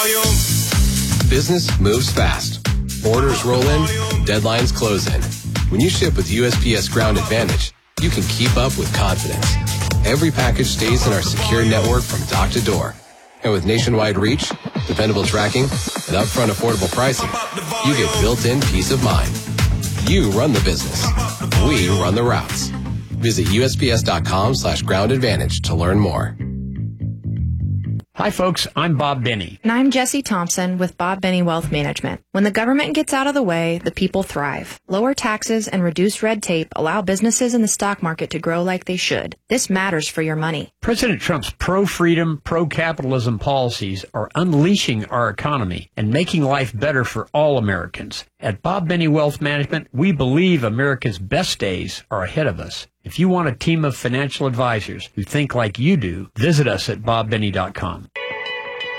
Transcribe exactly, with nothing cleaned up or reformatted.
Business moves fast. Orders roll in, deadlines close in. When you ship with U S P S Ground Advantage, you can keep up with confidence. Every package stays in our secure network from dock to door. And with nationwide reach, dependable tracking, and upfront affordable pricing, you get built-in peace of mind. You run the business. We run the routes. Visit USPS.com slash ground advantage to learn more. Hi, folks. I'm Bob Benny. And I'm Jesse Thompson with Bob Benny Wealth Management. When the government gets out of the way, the people thrive. Lower taxes and reduced red tape allow businesses in the stock market to grow like they should. This matters for your money. President Trump's pro-freedom, pro-capitalism policies are unleashing our economy and making life better for all Americans. At Bob Benny Wealth Management, we believe America's best days are ahead of us. If you want a team of financial advisors who think like you do, visit us at bob benny dot com.